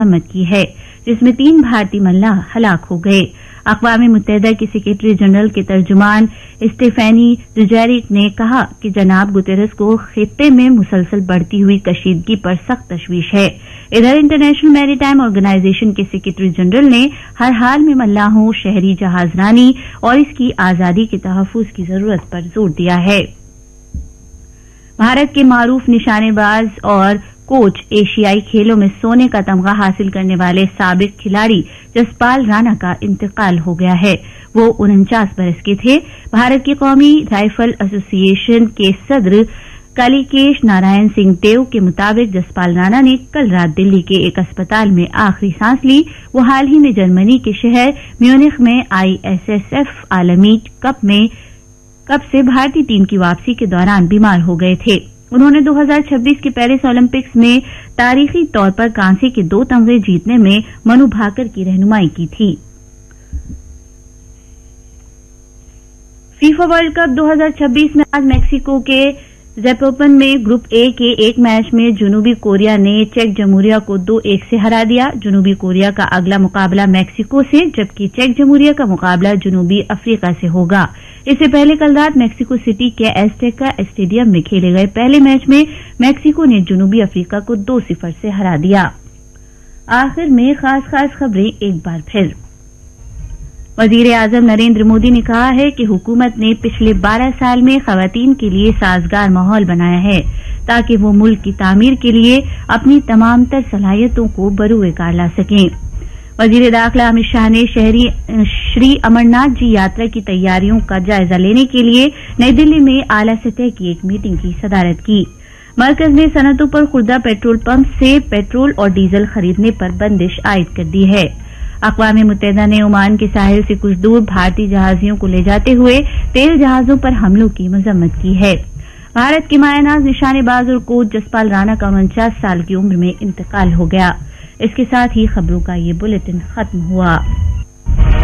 मरम्मत की है, जिसमें 3 भारतीय मल्लाह हलाक हो गए। अक़वाम मुत्तहिदा की सेक्रेटरी जनरल के तर्जुमान स्टेफेनी दुजैरिक ने कहा कि जनाब गुतेरस को खित्ते में मुसलसल बढ़ती हुई कशीदगी पर सख्त तशवीश है। इधर इंटरनेशनल मैरीटाइम ऑर्गेनाइजेशन के सेक्रेटरी जनरल ने हर हाल में मल्लाहों, शहरी जहाजरानी और इसकी आजादी के तहफ़्फ़ुज़ की जरूरत पर जोर दिया है। भारत के मारूफ निशानेबाज और कोच एशियाई खेलों में सोने का तमगा हासिल करने वाले साबिक खिलाड़ी जसपाल राणा का इंतकाल हो गया है। वो 49 बरस के थे। भारत की कौमी राइफल एसोसिएशन के सदर कालिकेश नारायण सिंह देव के मुताबिक जसपाल राणा ने कल रात दिल्ली के एक अस्पताल में आखिरी सांस ली। वो हाल ही में जर्मनी के शहर म्यूनिख में ISSF आलमी कप से भारतीय टीम की वापसी के दौरान बीमार हो गए थे। उन्होंने 2026 के पेरिस ओलंपिक्स में तारीखी तौर पर कांसे के 2 तमगे जीतने में मनु भाकर की रहनुमाई की थी। फीफा वर्ल्ड कप 2026 में आज मेक्सिको के ज़ैपोपन में ग्रुप ए के एक मैच में जनूबी कोरिया ने चेक जमहूरिया को 2-1 से हरा दिया। जनूबी कोरिया का अगला मुकाबला मेक्सिको से, जबकि चेक जमहूरिया का मुकाबला जनूबी अफ्रीका से होगा। इससे पहले कल रात मेक्सिको सिटी के एज़टेका स्टेडियम में खेले गए पहले मैच में मेक्सिको ने जनूबी अफ्रीका को 2-0 से हरा दिया। आखिर में खास खबरें एक बार फिर। वजीर आजम नरेंद्र मोदी ने कहा है कि हुकूमत ने पिछले 12 साल में खवातीन के लिए साजगार माहौल बनाया है ताकि वो मुल्क की तामीर के लिए अपनी तमाम तर सलाहियतों को बरूए कार ला सकें। वजीर दाखिला अमित शाह ने श्री अमरनाथ जी यात्रा की तैयारियों का जायजा लेने के लिए नई दिल्ली में आला सतह की एक मीटिंग की सदारत की। मरकज ने सनतों पर खुर्दा पेट्रोल पंप से पेट्रोल और डीजल खरीदने पर बंदिश आयद कर दी है। अक़वाम मुत्तहिदा ने ओमान के साहिल से कुछ दूर भारतीय जहाजियों को ले जाते हुए तेल जहाजों पर हमलों की मजम्मत की है। भारत के मायानाज निशानेबाज और कोच जसपाल राणा का 49 साल की उम्र में इंतकाल हो गया। इसके साथ ही खबरों का ये बुलेटिन खत्म हुआ।